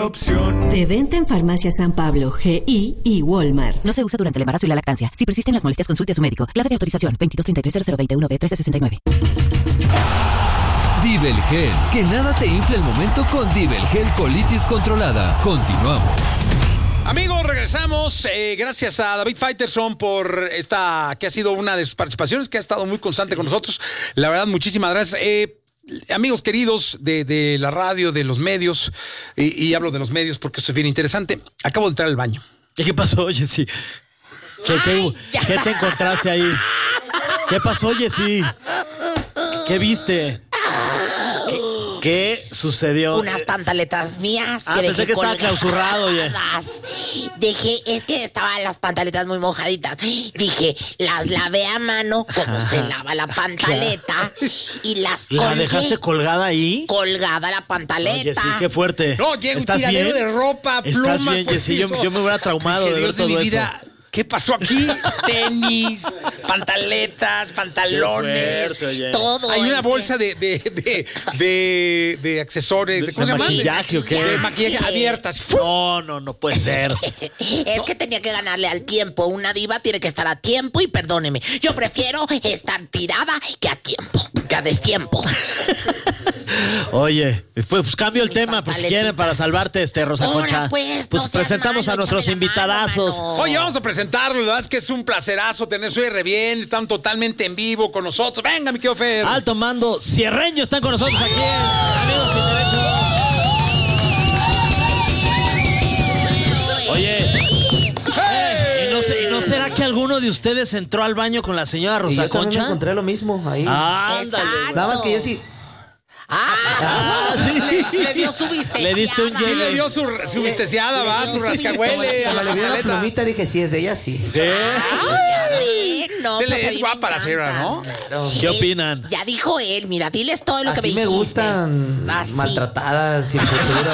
opción. De venta en Farmacia San Pablo, GI y Walmart. No se usa durante el embarazo y la lactancia. Si persisten las molestias, consulte a su médico. Clave de autorización 2233-0021-B1369. Dibelgel, que nada te infle el momento con Dibelgel Colitis Controlada. Continuamos. Amigos, regresamos. Gracias a David Faitelson por esta, que ha sido una de sus participaciones, que ha estado muy constante con nosotros. La verdad, muchísimas gracias. Amigos queridos de la radio, de los medios, y hablo de los medios porque esto es bien interesante. Acabo de entrar al baño. ¿Qué pasó, Jessy? ¿Qué te encontraste ahí? ¿Qué pasó, Jessy? ¿Qué viste? ¿Qué sucedió? Unas pantaletas mías que pensé que estaba clausurado, oye. Es que estaban las pantaletas muy mojaditas. Dije, las lavé a mano como se lava la pantaleta y las colgué. ¿La dejaste colgada ahí? Colgada la pantaleta. Oye, sí, qué fuerte. No, llega un tiradero de ropa, plumas. ¿Estás bien, Jessy? Yo me hubiera traumado de ver todo eso. ¿Qué pasó aquí? Tenis, pantaletas, pantalones, fuerte, todo. Hay una bolsa de accesorios, ¿cómo se llama? ¿Maquillaje o qué? De maquillaje abiertas. No puede ser. Es que tenía que ganarle al tiempo. Una diva tiene que estar a tiempo y perdóneme. Yo prefiero estar tirada que a tiempo, que a destiempo. Oye, pues cambio el tema, pues si quieren, para salvarte, Rosa Concha. Pues no presentamos a nuestros invitadazos. Oye, vamos a presentarlo. La verdad es que es un placerazo tener su re bien. Están totalmente en vivo con nosotros. Venga, mi querido Fer. Alto mando Cierreño están con nosotros aquí en Amigos Sin Derecho. Oye, ¿y no será que alguno de ustedes entró al baño con la señora Rosa Concha? Yo encontré lo mismo ahí. Ándale. Nada más que yo sí. Sí. Le dio su visteciada. Le diste un Sí, le dio su visteciada, va, su rascahuele. Cuando le vi la plumita dije, sí, es de ella, sí. No, Se pues le es guapa la señora, ¿no? ¿Qué opinan? Ya dijo él, mira, diles todo lo que me dijiste. Así me gustan, maltratadas, sin futuro.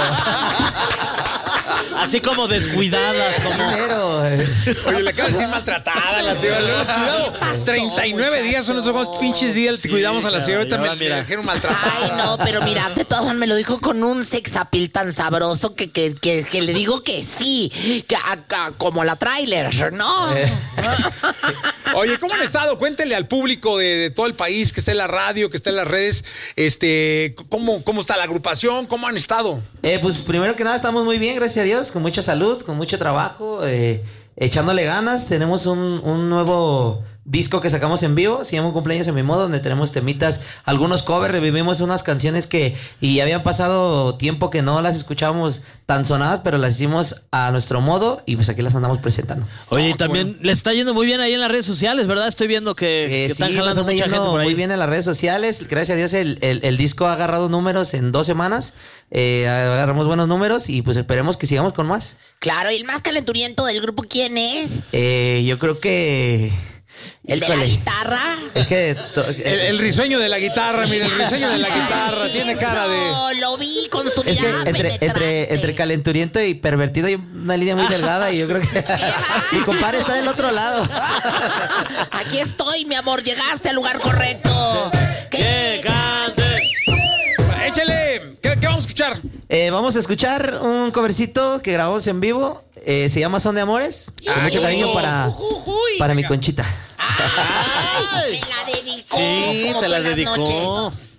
Así como descuidadas, como... Oye, le acabo de decir maltratada a la señora. Le hemos cuidado 39 días, son esos pinches días. Cuidamos a la señora. Ahorita me dijeron maltratada. Ay, no, pero mira, de todas maneras me lo dijo con un sex appeal tan sabroso que le digo que sí, como la trailer, ¿no? Oye, ¿cómo han estado? Cuéntenle al público de todo el país que está en la radio, que está en las redes, ¿cómo está la agrupación? ¿Cómo han estado? Pues primero que nada estamos muy bien, gracias a Dios, con mucha salud, con mucho trabajo, echándole ganas. Tenemos un nuevo disco que sacamos en vivo, se llama Un Cumpleaños en Mi Modo, donde tenemos temitas, algunos covers, revivimos unas canciones y habían pasado tiempo que no las escuchábamos tan sonadas, pero las hicimos a nuestro modo y pues aquí las andamos presentando. Oye, y también les está yendo muy bien ahí en las redes sociales, ¿verdad? Estoy viendo que están jalando mucha gente por ahí. Muy bien en las redes sociales, gracias a Dios el disco ha agarrado números en 2 semanas, agarramos buenos números y pues esperemos que sigamos con más. Claro, y el más calenturiento del grupo, ¿quién es? Yo creo que... ¿El de la guitarra? Es que el risueño de la guitarra, mira, el risueño de la guitarra tiene cara de... No, lo vi con su mirada entre calenturiento y pervertido hay una línea muy delgada y yo creo que mi compadre está del otro lado. Aquí estoy, mi amor, llegaste al lugar correcto. ¡Que cante! Échale, ¿qué vamos a escuchar? Vamos a escuchar un covercito que grabamos en vivo, se llama Son de Amores, con mucho cariño para mi Conchita. Ay, me la dedicó. Sí, te la dedicó. Noches.